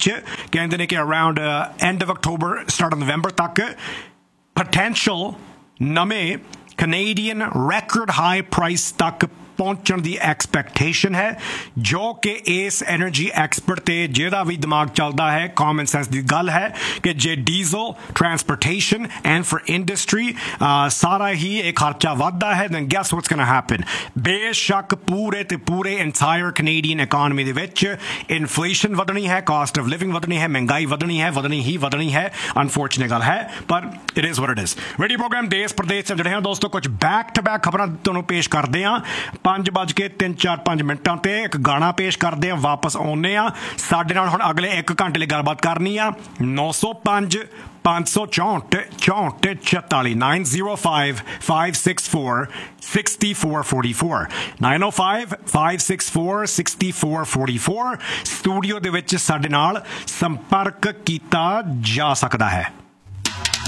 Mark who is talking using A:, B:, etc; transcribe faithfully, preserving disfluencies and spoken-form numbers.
A: ਕਹਿੰਦੇ ਨੇ ਕਿ around end of October start ਨਵੰਬਰ ਤੱਕ ਪੋਟੈਂਸ਼ੀਅਲ ਨਵੇਂ ਕੈਨੇਡੀਅਨ ਰੈਕੋਰਡ ਹਾਈ ਪ੍ਰਾਈਸ ਤੱਕ ਪਹੁੰਚਣ ਦੀ ਐਕਸਪੈਕਟੇਸ਼ਨ ਹੈ, ਜੋ ਕਿ ਇਸ ਐਨਰਜੀ ਐਕਸਪਰਟ ਤੇ ਜਿਹਦਾ ਵੀ ਦਿਮਾਗ ਚੱਲਦਾ ਹੈ ਕਾਮਨ ਸੈਂਸ ਦੀ ਗੱਲ ਹੈ ਕਿ ਜੇ diesel transportation and for industry ਸਾਰਾ ਹੀ ਇਹ ਖਰਚਾ ਵੱਧਦਾ ਹੈ then guess what's going to happen। ਬੇਸ਼ੱਕ ਪੂਰੇ ਤੇ ਪੂਰੇ ਇੰਟਾਇਰ ਕੈਨੇਡੀਅਨ ਇਕਾਨਮੀ ਦੇ ਵਿੱਚ ਇਨਫਲੇਸ਼ਨ ਵਧਣੀ ਹੈ, ਕਾਸਟ ਆਫ ਲਿਵਿੰਗ ਵਧਣੀ ਹੈ, ਮਹਿੰਗਾਈ ਵਧਣੀ ਹੈ, ਵਧਣੀ ਹੀ ਵਧਣੀ ਹੈ, ਅਨਫੋਰਚੂਨੇਟ ਗੱਲ ਹੈ, ਪਰ it is what it is. Radio programme ਦੇਸ਼ ਪ੍ਰਦੇਸ਼ ਜਿਹੜੇ ਹਾਂ ਦੋਸਤੋ ਕੁਝ ਬੈਕ ਟੂ ਬੈਕ ਖਬਰਾਂ ਤੁਹਾਨੂੰ ਪੇਸ਼ ਕਰਦੇ ਹਾਂ। ਪੰਜ ਵੱਜ ਕੇ ਤਿੰਨ ਚਾਰ ਪੰਜ ਮਿੰਟਾਂ ਤੇ ਇੱਕ ਗਾਣਾ ਪੇਸ਼ ਕਰਦੇ ਆ, ਵਾਪਸ ਆਉਂਦੇ ਆ। ਸਾਡੇ ਨਾਲ ਹੁਣ ਅਗਲੇ ਇੱਕ ਘੰਟੇ ਲਈ ਗੱਲਬਾਤ ਕਰਨੀ ਆ। ਨੌ ਸੌ ਪੰਜ ਪੰਜ ਸੌ ਚੌਂਹਠ ਚੌਂਹਠ ਚੁਤਾਲੀ nine zero five five six four sixty four forty four nine ਓ five five six four sixty four forty four studio ਦੇ ਵਿੱਚ ਸਾਡੇ ਨਾਲ ਸੰਪਰਕ ਕੀਤਾ ਜਾ ਸਕਦਾ ਹੈ।